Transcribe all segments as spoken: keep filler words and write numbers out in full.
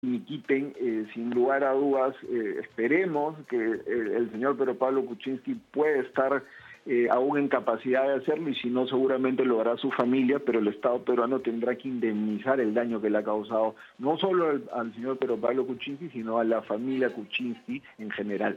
quiten, eh, sin lugar a dudas, eh, esperemos que el, el señor Pedro Pablo Kuczynski pueda estar eh, aún en capacidad de hacerlo, y si no, seguramente lo hará su familia, pero el Estado peruano tendrá que indemnizar el daño que le ha causado no solo al, al señor Pedro Pablo Kuczynski, sino a la familia Kuczynski en general.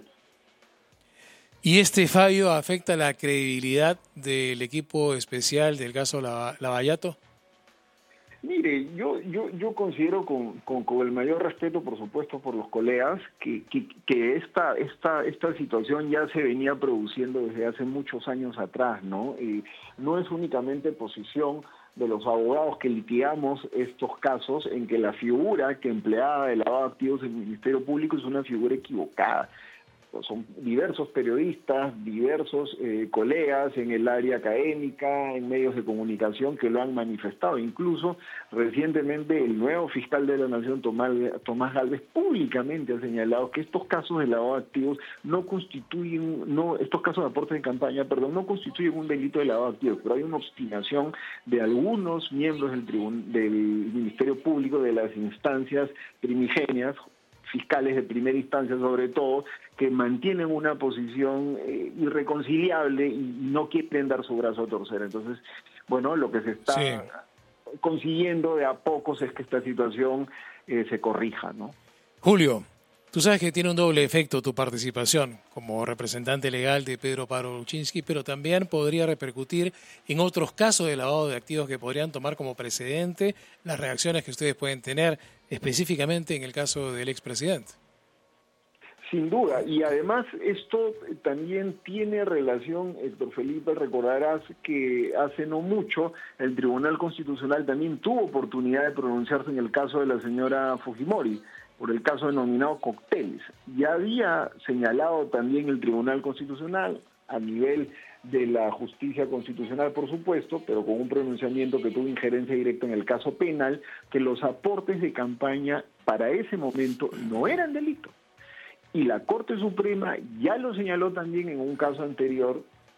¿Y este fallo afecta la credibilidad del equipo especial del caso Lavallato? Mire, yo yo yo considero con, con, con el mayor respeto, por supuesto, por los colegas, que, que, que esta, esta, esta situación ya se venía produciendo desde hace muchos años atrás, ¿no? Y no es únicamente posición de los abogados que litigamos estos casos en que la figura que empleaba de lavado de activos en el Ministerio Público es una figura equivocada. Son diversos periodistas, diversos eh, colegas en el área académica, en medios de comunicación que lo han manifestado. Incluso recientemente el nuevo fiscal de la Nación, Tomás, Tomás Gálvez, públicamente ha señalado que estos casos de lavado de activos no constituyen, no, estos casos de aportes de campaña, perdón, no constituyen un delito de lavado de activos, pero hay una obstinación de algunos miembros del, tribun del Ministerio Público, de las instancias primigenias, fiscales de primera instancia sobre todo, que mantienen una posición eh, irreconciliable y no quieren dar su brazo a torcer. Entonces, bueno, lo que se está sí. consiguiendo de a pocos es que esta situación eh, se corrija, ¿no? Julio, tú sabes que tiene un doble efecto tu participación como representante legal de Pedro Pablo Kuczynski, pero también podría repercutir en otros casos de lavado de activos que podrían tomar como precedente las reacciones que ustedes pueden tener, específicamente en el caso del expresidente. Sin duda, y además esto también tiene relación, Héctor Felipe, recordarás que hace no mucho el Tribunal Constitucional también tuvo oportunidad de pronunciarse en el caso de la señora Fujimori, por el caso denominado Cócteles. Ya había señalado también el Tribunal Constitucional a nivel de la justicia constitucional, por supuesto, pero con un pronunciamiento que tuvo injerencia directa en el caso penal, que los aportes de campaña para ese momento no eran delito. Y la Corte Suprema ya lo señaló también en un caso anterior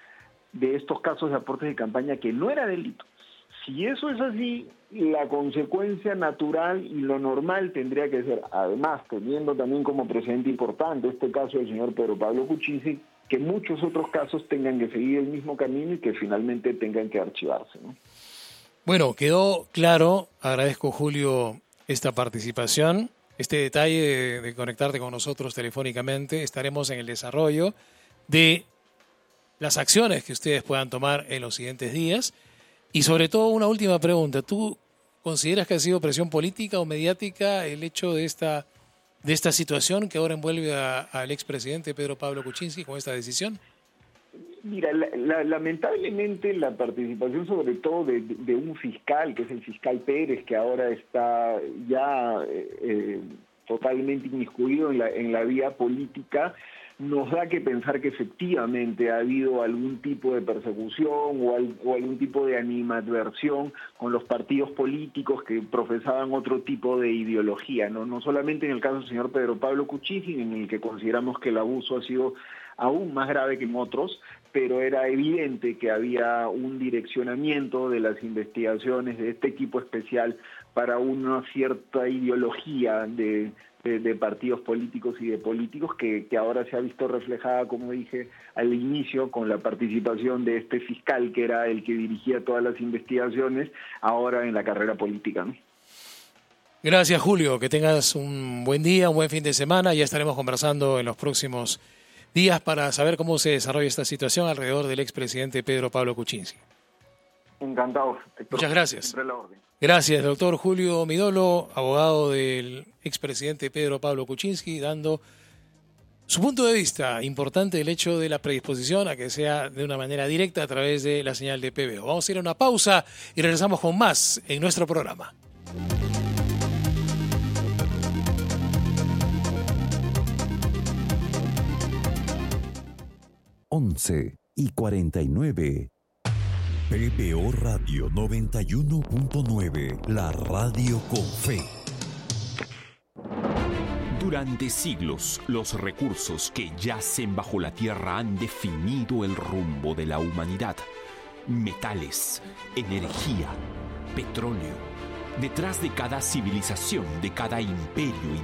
de estos casos de aportes de campaña que no era delito. Si eso es así, la consecuencia natural y lo normal tendría que ser, además teniendo también como precedente importante este caso del señor Pedro Pablo Kuczynski, que muchos otros casos tengan que seguir el mismo camino y que finalmente tengan que archivarse, ¿no? Bueno, quedó claro. Agradezco, Julio, esta participación, este detalle de, de conectarte con nosotros telefónicamente. Estaremos en el desarrollo de las acciones que ustedes puedan tomar en los siguientes días. Y sobre todo, una última pregunta. ¿Tú consideras que ha sido presión política o mediática el hecho de esta, de esta situación que ahora envuelve a, al expresidente Pedro Pablo Kuczynski con esta decisión? Mira, la, la, lamentablemente la participación sobre todo de, de, de un fiscal, que es el fiscal Pérez, que ahora está ya eh, eh, totalmente inmiscuido en la, en la vía política, nos da que pensar que efectivamente ha habido algún tipo de persecución o, al, o algún tipo de animadversión con los partidos políticos que profesaban otro tipo de ideología, ¿no? No solamente en el caso del señor Pedro Pablo Kuczynski, en el que consideramos que el abuso ha sido aún más grave que en otros, pero era evidente que había un direccionamiento de las investigaciones de este equipo especial para una cierta ideología de, de, de partidos políticos y de políticos que, que ahora se ha visto reflejada, como dije al inicio, con la participación de este fiscal que era el que dirigía todas las investigaciones, ahora en la carrera política, ¿no? Gracias, Julio. Que tengas un buen día, un buen fin de semana. Ya estaremos conversando en los próximos días para saber cómo se desarrolla esta situación alrededor del expresidente Pedro Pablo Kuczynski. Encantado, Héctor. Muchas gracias. Siempre a la orden. Gracias, doctor Julio Midolo, abogado del expresidente Pedro Pablo Kuczynski, dando su punto de vista. Importante el hecho de la predisposición a que sea de una manera directa a través de la señal de P B O. Vamos a ir a una pausa y regresamos con más en nuestro programa. once y cuarenta y nueve. P B O Radio noventa y uno punto nueve, la radio con fe. Durante siglos, los recursos que yacen bajo la tierra han definido el rumbo de la humanidad. Metales, energía, petróleo. Detrás de cada civilización, de cada imperio y